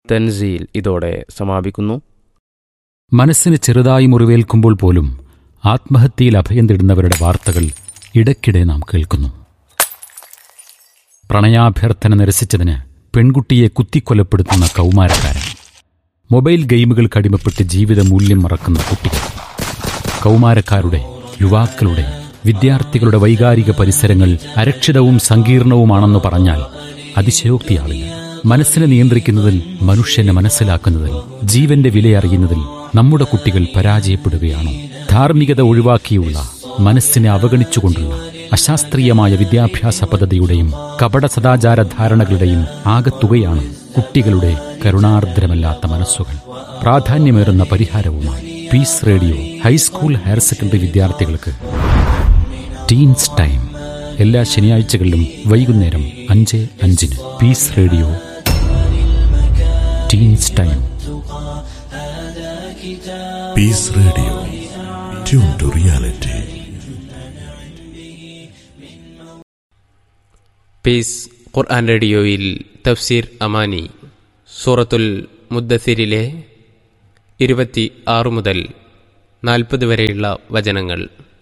തൻസീൽ ഇതോടെ സമാപിക്കുന്നു. മനസ്സിന് ചെറുതായി മുറിവേൽക്കുമ്പോൾ പോലും ആത്മഹത്യയിൽ അഭയം തേടുന്നവരുടെ വാർത്തകൾ ഇടയ്ക്കിടെ നാം കേൾക്കുന്നു. പ്രണയാഭ്യർത്ഥന നിരസിച്ചതിന് പെൺകുട്ടിയെ കുത്തിക്കൊലപ്പെടുത്തുന്ന കൗമാരക്കാരൻ, മൊബൈൽ ഗെയിമുകൾക്കടിമപ്പെട്ട് ജീവിത മൂല്യം മറക്കുന്ന കുട്ടികൾ, കൗമാരക്കാരുടെ, യുവാക്കളുടെ, വിദ്യാർത്ഥികളുടെ വൈകാരിക പരിസരങ്ങൾ അരക്ഷിതവും സങ്കീർണവുമാണെന്ന് പറഞ്ഞാൽ അതിശയോക്തിയാവില്ല. മനസ്സിനെ നിയന്ത്രിക്കുന്നതിൽ, മനുഷ്യനെ മനസ്സിലാക്കുന്നതിൽ, ജീവന്റെ വിലയറിയുന്നതിൽ നമ്മുടെ കുട്ടികൾ പരാജയപ്പെടുകയാണോ? ധാർമ്മികത ഒഴിവാക്കിയുള്ള, മനസ്സിനെ അവഗണിച്ചുകൊണ്ടുള്ള അശാസ്ത്രീയമായ വിദ്യാഭ്യാസ പദ്ധതിയുടെയും കപട സദാചാര ധാരണകളുടെയും ആകത്തുകയാണ് കുട്ടികളുടെ കരുണാർദ്രമല്ലാത്ത മനസ്സുകൾ. പ്രാധാന്യമേറുന്ന പരിഹാരവുമായി piece radio high school higher secondary വിദ്യാർത്ഥികൾക്ക് ടീൻസ് ടൈം എല്ലാ ശനിയാഴ്ചകളിലും വൈകുന്നേരം 5:05 piece radio teens time. Piece radio, tune to reality. Piece ഖുർആൻ റേഡിയോയിൽ തഫ്സീർ അമാനി സൂറത്തുൽ മുദ്ദസിരിലെ 26 മുതൽ 40 വരെയുള്ള വചനങ്ങൾ.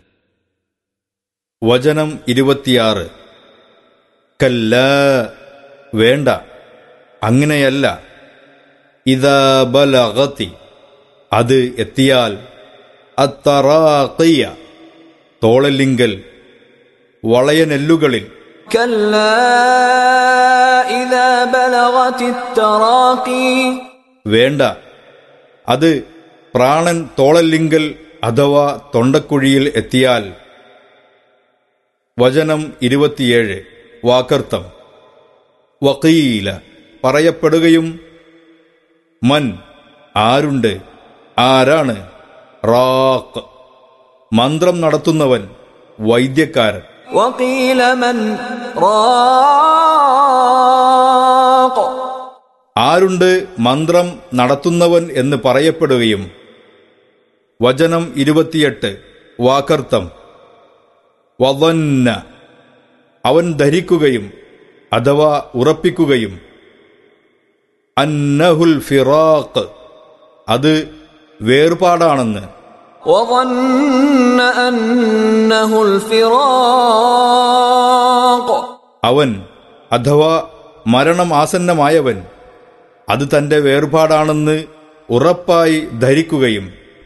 വചനം 26. കല്ലാ, വേണ്ട, അങ്ങനെയല്ല. ഇദാ ബലഗതി, അത് എത്തിയാൽ, അത്തറാഖിയ, തോളലിങ്കൽ, വളയനെല്ലുകളിൽ. കല്ലാ ഇദാ ബലഗതിത്തറാഖി, വേണ്ട, അത് പ്രാണൻ തോളലിങ്കൽ അഥവാ തൊണ്ടക്കുഴിയിൽ എത്തിയാൽ. വചനം 27. വാക്കർത്ഥം. വഖീല, പറയപ്പെടുകയും, മൻ, ആരുണ്ട്, ആരാണ്, റാഖ്, മന്ത്രം നടത്തുന്നവൻ, വൈദ്യക്കാരൻ. വഖീല മൻ റാഖ്, ആരുണ്ട് മന്ത്രം നടത്തുന്നവൻ എന്ന് പറയപ്പെടുകയും. വചനം 28. വാക്കർത്ഥം. വദന്ന, അവൻ ധരിക്കുകയും അഥവാ ഉറപ്പിക്കുകയും, അന്നഹുൽ ഫിറാഖ്, അത് വേർപാടാണെന്ന്. വദന്ന അന്നഹുൽ ഫിറാഖ്, അവൻ അഥവാ മരണം ആസന്നമായവൻ അത് തന്റെ വേർപാടാണെന്ന് ഉറപ്പായി ധരിക്കുകയും.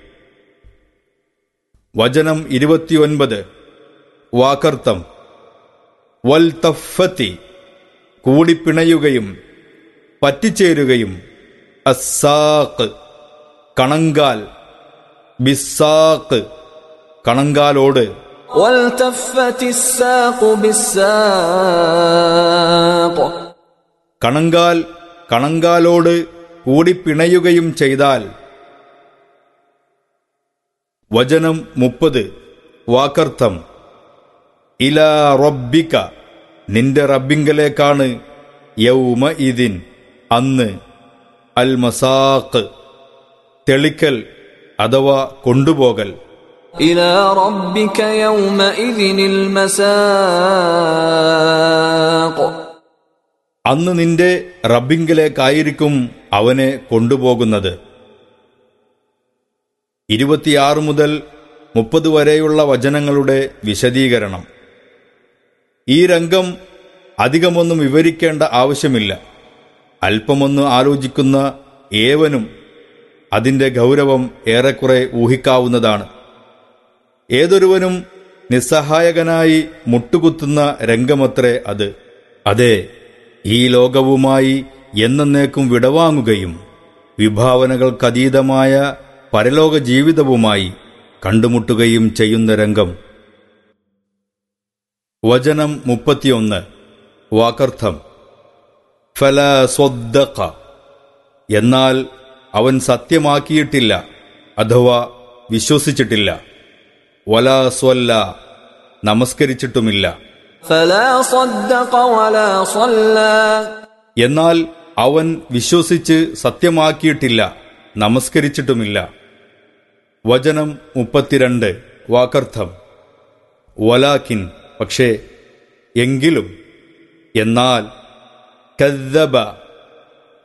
വചനം 29. വാക്കർത്ഥം. വൽ തഫ്ഫത്തി, കൂടിപ്പിണയുകയും പറ്റിച്ചേരുകയും, അസ്സാഖ്, കണങ്കാൽ, ബിസ്സാഖ്, കണങ്കാലോട്. വൽ തഫ്ഫത്തിസ്സാഖു ബിസ്സാഖ്, കണങ്കാൽ കണങ്കാലോട് കൂടിപ്പിണയുകയും ചെയ്താൽ. വചനം 30. വാക്കർത്ഥം. ഇലാ റബ്ബിക, നിന്റെ റബ്ബിങ്കലേക്കാണ്, യൗമ ഇദിൻ, അന്ന്, അൽ മസാഖ്, തെളിക്കൽ അഥവാ കൊണ്ടുപോകൽ. ഇലാ റബ്ബിക യൗമഇദിനിൽ മസാഖ്, അന്ന് നിന്റെ റബ്ബിങ്കലേക്കായിരിക്കും അവനെ കൊണ്ടുപോകുന്നത്. 26 മുതൽ 30 വരെയുള്ള വചനങ്ങളുടെ വിശദീകരണം. ഈ രംഗം അധികമൊന്നും വിവരിക്കേണ്ട ആവശ്യമില്ല. അല്പമൊന്ന് ആലോചിക്കുന്ന ഏവനും അതിൻ്റെ ഗൗരവം ഏറെക്കുറെ ഊഹിക്കാവുന്നതാണ്. ഏതൊരുവനും നിസ്സഹായകനായി മുട്ടുകുത്തുന്ന രംഗമത്രേ അത്. അതെ, ഈ ലോകവുമായി എന്നേക്കും വിടവാങ്ങുകയും വിഭാവനകൾക്കതീതമായ പരലോക ജീവിതവുമായി കണ്ടുമുട്ടുകയും ചെയ്യുന്ന രംഗം. വചനം 31. വാക്കർത്ഥം. ഫലാ സ്വദ്ദഖ, എന്നാൽ അവൻ സത്യമാക്കിയിട്ടില്ല അഥവാ വിശ്വസിച്ചിട്ടില്ല. വലാ സ്വല്ല, നമസ്കരിച്ചിട്ടുമില്ല. ഫലാ സ്വദ്ദഖ വലാ സ്വല്ലാ, എന്നാൽ അവൻ വിശ്വസിച്ച് സത്യമാക്കിയിട്ടില്ല, നമസ്കരിച്ചിട്ടുമില്ല. വചനം 32. വാക്കർത്ഥം. വലാകിൻ, പക്ഷേ, എങ്കിലും, എന്നാൽ, കദ്ദബ,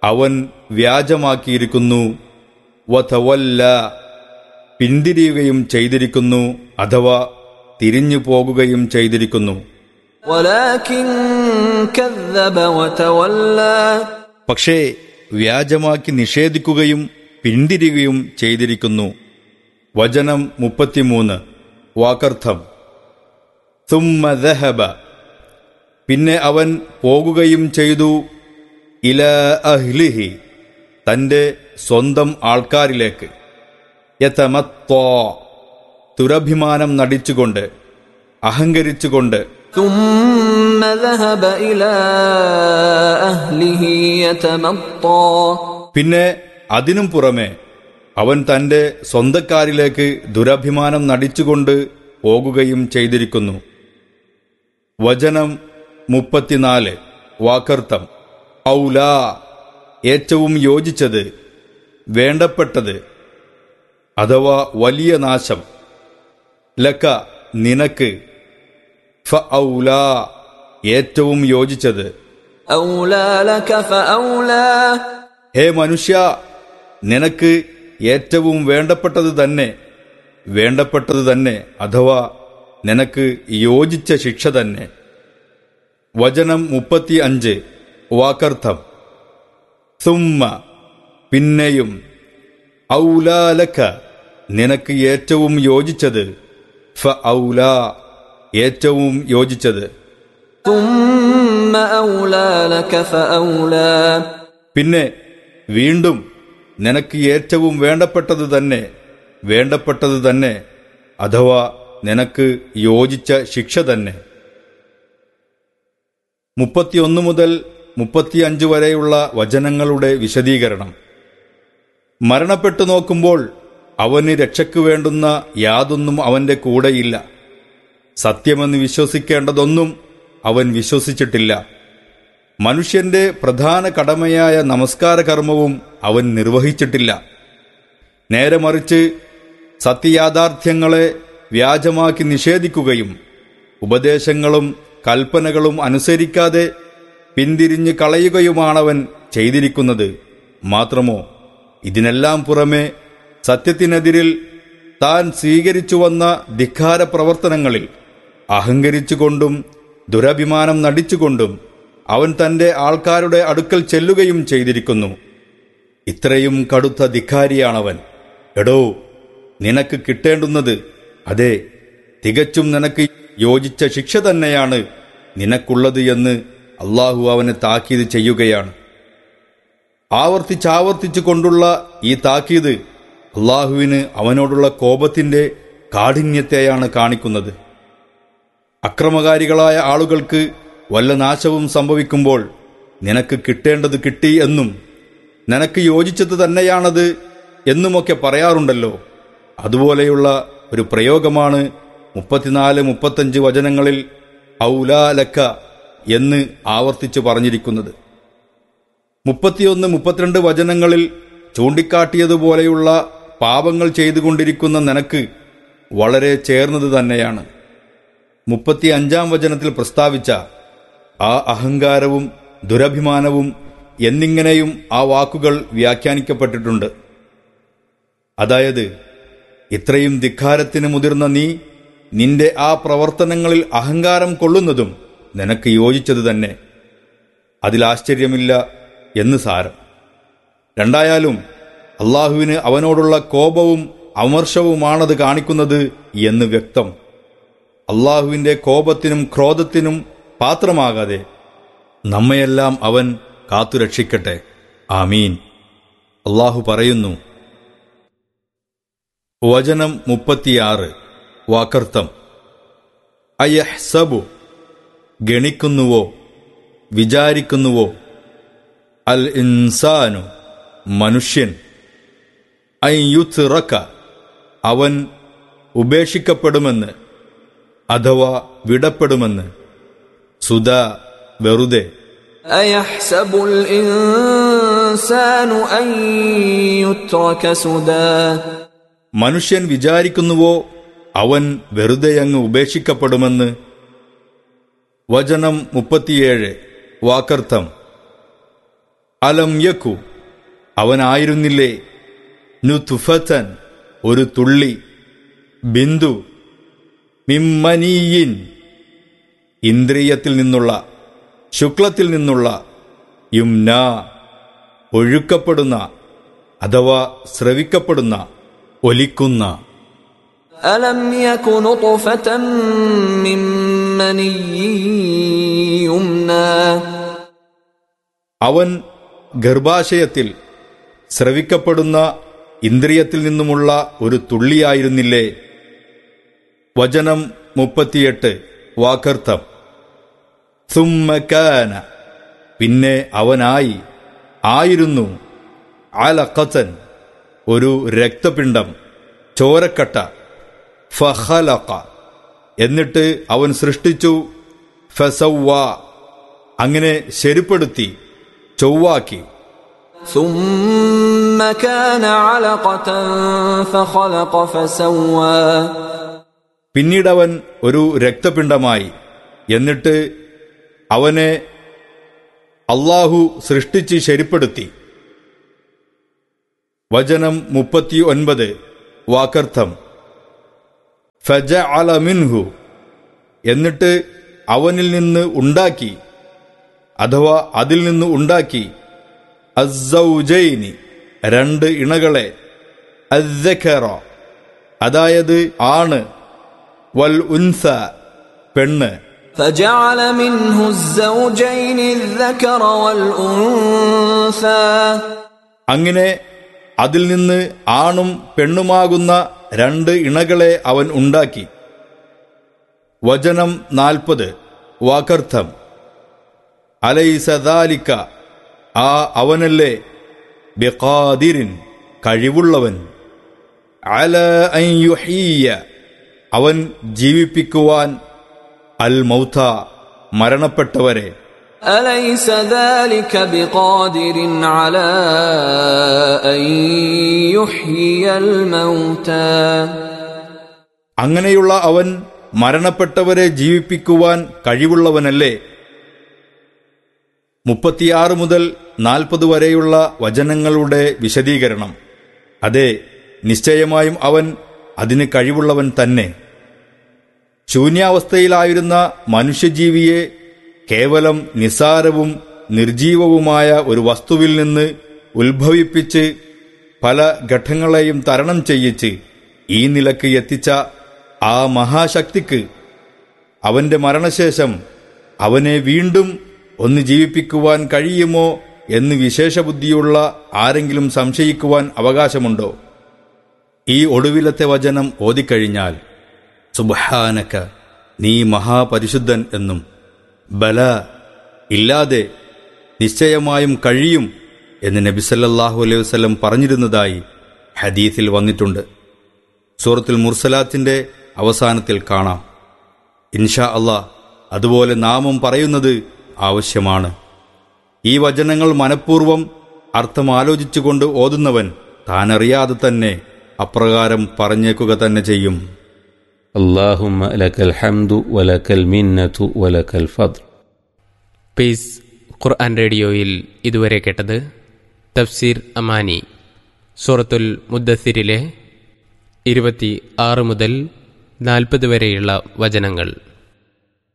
അവൻ വ്യാജമാക്കിയിരിക്കുന്നു. വതവല്ല, പിന്തിരിയുകയും ചെയ്തിരിക്കുന്നു, അഥവാ തിരിഞ്ഞു പോകുകയും ചെയ്തിരിക്കുന്നു. ولكن كذب وتولى പക്ഷേ വ്യാജമാക്കി നിഷേധിക്കുകയും പിന്തിരിയുകയും ചെയ്തിരിക്കുന്നു. വചനം 33 വാക്കർത്ഥം. സുമ്മ ദഹബ, പിന്നെ അവൻ പോകുകയും ചെയ്തു, ഇലാ അഹ്ലിഹി, തൻ്റെ സ്വന്തം ആൾക്കാരിലേക്ക്, യതമത്താ, ദുരഭിമാനം നടിച്ചുകൊണ്ട്, അഹങ്കരിച്ചുകൊണ്ട്. ثم ذهب إلى أهله يتمطى പിന്നെ അതിനും പുറമെ അവൻ തൻ്റെ സ്വന്തക്കാരിലേക്ക് ദുരഭിമാനം നടിച്ചുകൊണ്ട് പോകുകയും ചെയ്തിരിക്കുന്നു. വചനം 34 വാക്കർത്ഥം. ഔലാ, ഏറ്റവും യോജിച്ചത്, വേണ്ടപ്പെട്ടത്, അഥവാ വലിയ നാശം, ലക, നിനക്ക്, ഫഔലാ, ഏറ്റവും യോജിച്ചത്. أولى لك فأولى ഹേ മനുഷ്യ, നിനക്ക് ഏറ്റവും വേണ്ടപ്പെട്ടത് തന്നെ, വേണ്ടപ്പെട്ടത് തന്നെ, അഥവാ നിനക്ക് യോജിച്ച ശിക്ഷ തന്നെ. വചനം 35 വാക്കർത്ഥം. സുമ്മ, പിന്നെയും, ഔലാ ലക, നിനക്ക് ഏറ്റവും യോജിച്ചത്, ഫഔലാ, ഏറ്റവും യോജിച്ചത്. ثم أولى لك فأولى പിന്നെ വീണ്ടും നിനക്ക് ഏറ്റവും വേണ്ടപ്പെട്ടത് തന്നെ, വേണ്ടപ്പെട്ടത് തന്നെ, അഥവാ നിനക്ക് യോജിച്ച ശിക്ഷ തന്നെ. 31 മുതൽ 35 വരെയുള്ള വചനങ്ങളുടെ വിശദീകരണം. മരണപ്പെട്ടു നോക്കുമ്പോൾ അവന് രക്ഷയ്ക്ക് വേണ്ടുന്ന യാതൊന്നും അവന്റെ കൂടെയില്ല. സത്യമെന്ന് വിശ്വസിക്കേണ്ടതൊന്നും അവൻ വിശ്വസിച്ചിട്ടില്ല. മനുഷ്യന്റെ പ്രധാന കടമയായ നമസ്കാര കർമ്മവും അവൻ നിർവഹിച്ചിട്ടില്ല. നേരെ മറിച്ച് സത്യയാഥാർത്ഥ്യങ്ങളെ വ്യാജമാക്കി നിഷേധിക്കുകയും ഉപദേശങ്ങളും കൽപ്പനകളും അനുസരിക്കാതെ പിന്തിരിഞ്ഞ് കളയുകയുമാണവൻ ചെയ്തിരിക്കുന്നത്. മാത്രമോ ഇതിനെല്ലാം പുറമെ സത്യത്തിനെതിരിൽ താൻ സ്വീകരിച്ചു വന്ന ധിക്കാര പ്രവർത്തനങ്ങളിൽ അഹങ്കരിച്ചുകൊണ്ടും ദുരഭിമാനം നടിച്ചുകൊണ്ടും അവൻ തന്റെ ആൾക്കാരുടെ അടുക്കൽ ചെല്ലുകയും ചെയ്തിരിക്കുന്നു. ഇത്രയും കടുത്ത ധിക്കാരിയാണവൻ. എടോ, നിനക്ക് കിട്ടേണ്ടുന്നത്, അതെ, തികച്ചും നിനക്ക് യോജിച്ച ശിക്ഷ തന്നെയാണ് നിനക്കുള്ളത് എന്ന് അള്ളാഹു അവനെ താക്കീത് ചെയ്യുകയാണ്. ആവർത്തിച്ചാവർത്തിച്ചു കൊണ്ടുള്ള ഈ താക്കീത് അള്ളാഹുവിന് അവനോടുള്ള കോപത്തിന്റെ കാഠിന്യത്തെയാണ് കാണിക്കുന്നത്. അക്രമകാരികളായ ആളുകൾക്ക് വല്ല നാശവും സംഭവിക്കുമ്പോൾ നിനക്ക് കിട്ടേണ്ടത് കിട്ടി എന്നും നിനക്ക് യോജിച്ചത് തന്നെയാണത് എന്നുമൊക്കെ പറയാറുണ്ടല്ലോ. അതുപോലെയുള്ള ഒരു പ്രയോഗമാണ് 34-35 വചനങ്ങളിൽ ഔലാ ലക എന്ന് ആവർത്തിച്ചു പറഞ്ഞിരിക്കുന്നത്. 31-32 വചനങ്ങളിൽ ചൂണ്ടിക്കാട്ടിയതുപോലെയുള്ള പാപങ്ങൾ ചെയ്തുകൊണ്ടിരിക്കുന്ന നിനക്ക് വളരെ ചേർന്നത് തന്നെയാണ്. 35-ാം വചനത്തിൽ പ്രസ്താവിച്ച ആ അഹങ്കാരവും ദുരഭിമാനവും എന്നിങ്ങനെയും ആ വാക്കുകൾ വ്യാഖ്യാനിക്കപ്പെട്ടിട്ടുണ്ട്. അതായത്, ഇത്രയും ധിക്കാരത്തിന് മുതിർന്ന നീ നിന്റെ ആ പ്രവർത്തനങ്ങളിൽ അഹങ്കാരം കൊള്ളുന്നതും നിനക്ക് യോജിച്ചത് തന്നെ, അതിലാശ്ചര്യമില്ല എന്ന് സാരം. രണ്ടായാലും അള്ളാഹുവിന് അവനോടുള്ള കോപവും അമർഷവുമാണത് കാണിക്കുന്നത് എന്ന് വ്യക്തം. അള്ളാഹുവിന്റെ കോപത്തിനും ക്രോധത്തിനും പാത്രമാകാതെ നമ്മയെല്ലാം അവൻ കാത്തുരക്ഷിക്കട്ടെ. ആമീൻ. അള്ളാഹു പറയുന്നു. വചനം 36 വാക്കർത്ഥം. അയഹ്സബു, ഗണിക്കുന്നുവോ, വിചാരിക്കുന്നുവോ, അൽ ഇൻസാനു, മനുഷ്യൻ, അയ്യുത്റക, അവൻ ഉപേക്ഷിക്കപ്പെടുമെന്ന്, അഥവാ വിടപ്പെടുമെന്ന്, സുദാ, വെറുതെ. أيحسب الإنسان أن يترك سدى മനുഷ്യൻ വിചാരിക്കുന്നുവോ അവൻ വെറുതെയങ്ങ് ഉപേക്ഷിക്കപ്പെടുമെന്ന്. വചനം 37 വാക്കർത്ഥം. അലം യക്കു അവനായിരുന്നില്ലേ നുത്ഫതൻ ഒരു തുള്ളി ബിന്ദു മിമ്മനീയിൻ ഇന്ദ്രിയത്തിൽ നിന്നുള്ള ശുക്ലത്തിൽ നിന്നുള്ള യുംന ഒഴുക്കപ്പെടുന്ന അഥവാ സ്രവിക്കപ്പെടുന്ന ഒലിക്കുന്ന അലം യകു നുത്ഫതൻ മിൻ മനiyyin യുംനാ അവൻ ഗർഭാശയത്തിൽ സ്രവിക്കപ്പെടുന്ന ഇന്ദ്രിയത്തിൽ നിന്നുമുള്ള ഒരു തുള്ളിയായിരുന്നില്ലേ. വചനം 38 വാക്കർത്ഥം സുമ്മ കാന പിന്നെ അവനായി ആയിരുന്നു അലഖതൻ ഒരു രക്തപിണ്ഡം ചോരക്കട്ട ഫഖലഖ എന്നിട്ട് അവൻ സൃഷ്ടിച്ചു ഫസവ്വ അങ്ങനെ ശരിപ്പെടുത്തി ചൊവ്വാക്കി ثم كان علقة فخلق فسوى പിന്നീടവൻ ഒരു രക്തപിണ്ഡമായി എന്നിട്ട് അവനെ അല്ലാഹു സൃഷ്ടിച്ച് ശരിപ്പെടുത്തി. വചനം 39 വാക്കർത്ഥം ഫജഅല മിൻഹു എന്നിട്ട് അവനിൽ നിന്ന് ഉണ്ടാക്കി അഥവാ അതിൽ നിന്ന് ഉണ്ടാക്കി അസ്സൗജൈനി രണ്ട് ഇണകളെ അസ്സകറ അതായത് ആണ് വൽ ഉൻസ പെണ്ണ് فجعل منه الزوجين الذكر والأنثى അങ്ങനെ അതിൽ നിന്ന് ആണും പെണ്ണുമാകുന്ന രണ്ട് ഇണകളെ അവൻ ഉണ്ടാക്കി. വചനം 40 വാക്കർത്ഥം അലൈസ ദാലിക ആ അവനല്ലേ ബിഖാദിരിൻ കഴിവുള്ളവൻ അല അൻ യുഹീയ അവൻ ജീവിപ്പിക്കുവാൻ അൽ മൗത മരണപ്പെട്ടവരെ أليس ذلك بقادر على أن يحيي الموتى അങ്ങനെയുള്ള അവൻ മരണപ്പെട്ടവരെ ജീവിപ്പിക്കുവാൻ കഴിവുള്ളവനല്ലേ. 36 മുതൽ 40 വരെയുള്ള വചനങ്ങളുടെ വിശദീകരണം. അതെ, നിശ്ചയമായും അവൻ അതിന് കഴിവുള്ളവൻ തന്നെ. ശൂന്യാവസ്ഥയിലായിരുന്ന മനുഷ്യജീവിയെ കേവലം നിസാരവും നിർജീവവുമായ ഒരു വസ്തുവിൽ നിന്ന് ഉത്ഭവിപ്പിച്ച് പല ഘട്ടങ്ങളെയും തരണം ചെയ്യിച്ച് ഈ നിലക്ക് എത്തിച്ച ആ മഹാശക്തിക്ക് അവന്റെ മരണശേഷം അവനെ വീണ്ടും ഒന്ന് ജീവിപ്പിക്കുവാൻ കഴിയുമോ എന്ന് വിശേഷബുദ്ധിയുള്ള ആരെങ്കിലും സംശയിക്കുവാൻ അവകാശമുണ്ടോ? ഈ ഒടുവിലത്തെ വചനം ഓതിക്കഴിഞ്ഞാൽ സുബ്ഹാനക നീ മഹാപരിശുദ്ധൻ എന്നും ബല ഇല്ലാതെ നിശ്ചയമായും കഴിയും എന്ന് നബി സല്ലല്ലാഹു അലൈഹി വസല്ലം പറഞ്ഞിരുന്നതായി ഹദീസിൽ വന്നിട്ടുണ്ട്. സൂറത്തുൽ മുർസലാത്തിന്റെ അവസാനത്തിൽ കാണാം. ഇൻഷാ അല്ലാഹ് അതുപോലെ നാമം പറയുന്നത് ആവശ്യമാണ്. ഈ വചനങ്ങൾ മനഃപൂർവ്വം അർത്ഥം ആലോചിച്ചുകൊണ്ട് ഓതുന്നവൻ താനറിയാതെ തന്നെ അപ്രകാരം പറഞ്ഞേക്കുക തന്നെ ചെയ്യും. അല്ലാഹുമ്മ ലക്കൽ ഹംദു വലക്കൽ മിന്നതു വലക്കൽ ഫദ്ൽ. പീസ് ഖുർആൻ റേഡിയോയിൽ ഇതുവരെ കേട്ടത് തഫ്സീർ അമാനി സൂറത്തുൽ മുദ്ദസിരിലെ 26 മുതൽ 40 വരെയുള്ള വചനങ്ങൾ.